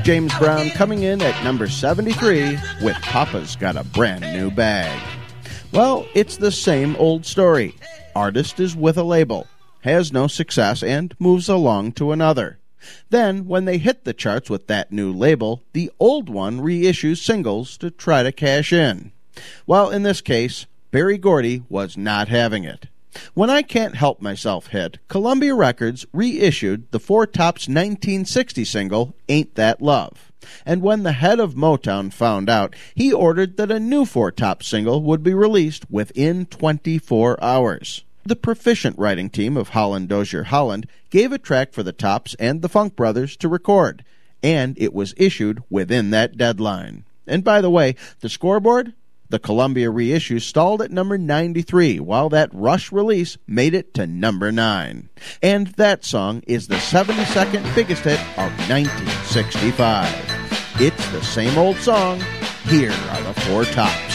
James Brown coming in at number 73 with Papa's Got a Brand New Bag. Well, it's the same old story. Artist is with a label, has no success, and moves along to another. Then, when they hit the charts with that new label, the old one reissues singles to try to cash in. Well, in this case, Berry Gordy was not having it. When I Can't Help Myself hit, Columbia Records reissued the Four Tops 1960 single, Ain't That Love. And when the head of Motown found out, he ordered that a new Four Tops single would be released within 24 hours. The proficient writing team of Holland Dozier Holland gave a track for the Tops and the Funk Brothers to record, and it was issued within that deadline. And by the way, the scoreboard? The Columbia reissue stalled at number 93, while that Rush release made it to number 9. And that song is the 72nd biggest hit of 1965. It's the same old song. Here are the Four Tops.